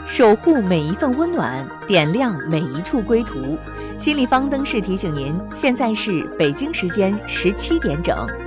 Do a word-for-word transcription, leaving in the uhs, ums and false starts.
守护每一份温暖，点亮每一处归途。心理方灯室提醒您，现在是北京时间十七点整。